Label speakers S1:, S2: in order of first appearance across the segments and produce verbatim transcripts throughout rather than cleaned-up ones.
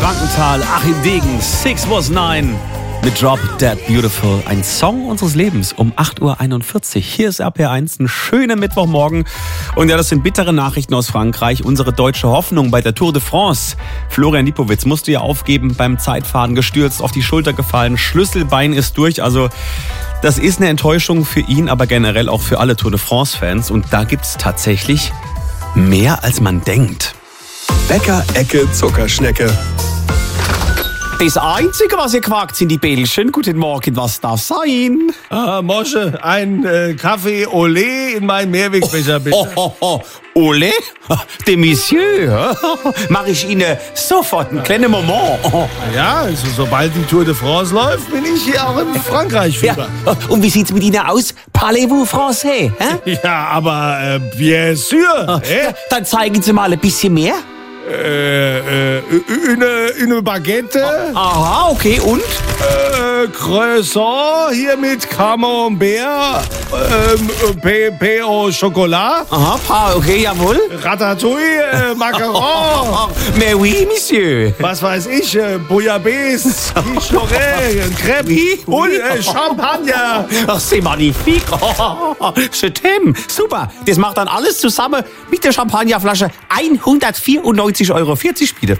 S1: Frankenthal, Achim Degen, Six Was Nine mit Drop Dead Beautiful. Ein Song unseres Lebens um acht Uhr einundvierzig. Hier ist R P R eins, ein schöner Mittwochmorgen. Und ja, das sind bittere Nachrichten aus Frankreich. Unsere deutsche Hoffnung bei der Tour de France. Florian Lipowitz musste ja aufgeben, beim Zeitfahren gestürzt, auf die Schulter gefallen. Schlüsselbein ist durch, also das ist eine Enttäuschung für ihn, aber generell auch für alle Tour de France-Fans. Und da gibt's tatsächlich mehr, als man denkt.
S2: Bäcker Ecke Zuckerschnecke.
S1: Das Einzige, was ihr quakt, sind die Bällchen. Guten Morgen, was darf sein?
S3: Ah, Mosche, ein äh, Kaffee Olé in meinen Mehrwegbecher, bitte.
S1: Oh, oh, oh. Olé? De Monsieur? Mach ich Ihnen sofort einen kleinen Moment.
S3: Ja, also sobald die Tour de France läuft, bin ich hier auch in Frankreich wieder.
S1: Ja. Und wie sieht's mit Ihnen aus? Parlez-vous français? Hä?
S3: Ja, aber äh, bien sûr.
S1: Ja, dann zeigen Sie mal ein bisschen mehr.
S3: Äh, äh, eine, eine Baguette.
S1: Aha, okay, und?
S3: Äh, Croissant hier mit Camembert, ähm, P, P au Chocolat.
S1: Aha, pa, okay, jawohl.
S3: Ratatouille, äh, Macaron.
S1: Mais oui, Monsieur.
S3: Was weiß ich, äh, Bouillabaisse, Quiche Lorraine, Crepe
S1: Oui,
S3: und
S1: oui.
S3: äh, Champagner.
S1: Ach, c'est magnifique. Je t'aime. Super. Das macht dann alles zusammen mit der Champagnerflasche hundertvierundneunzig Euro vierzig bitte.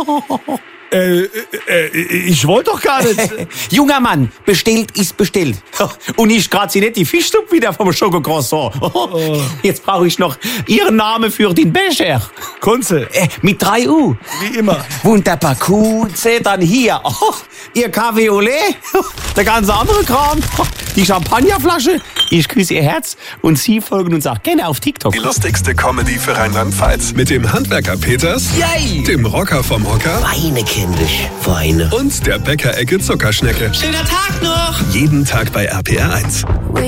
S3: Äh, äh, ich wollte doch gar nicht.
S1: Junger Mann, bestellt ist bestellt. Und ich grad sie nicht die Fischsuppe wieder vom Schokocroissant. Oh. Jetzt brauche ich noch Ihren Namen für den Becher.
S3: Kunze.
S1: Äh, mit drei U.
S3: Wie immer.
S1: Wunderbar, Kunze, dann hier. Oh, Ihr Kaffee Olé, der ganze andere Kram, die Champagnerflasche. Ich küsse Ihr Herz und Sie folgen uns auch gerne auf TikTok.
S2: Die lustigste Comedy für Rheinland-Pfalz. Mit dem Handwerker Peters,
S1: Yay!
S2: dem Rocker vom Hocker
S4: Weine, kindisch, Weine.
S2: und der Bäcker Ecke Zuckerschnecke.
S4: Schöner Tag noch!
S2: Jeden Tag bei R P R eins.